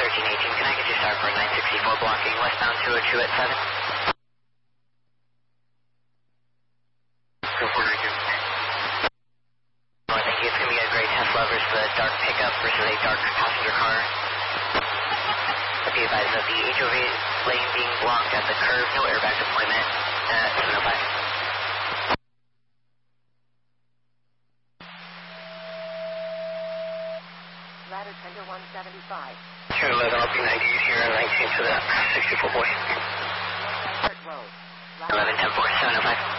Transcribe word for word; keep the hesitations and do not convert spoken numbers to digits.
thirteen eighteen, can I get you start for nine sixty-four blocking westbound two oh two at seven? Go for it, Oh, thank you. It's going to be a great test level versus the dark pickup versus a dark passenger car. Be advised of the H O V lane being blocked at the curve, no airbag deployment at seven oh five. Ladder tender one seventy-five. Sure, eleven, I'll be ninety-eight here and nineteen to that sixty-four boy. eleven ten four, seven oh five.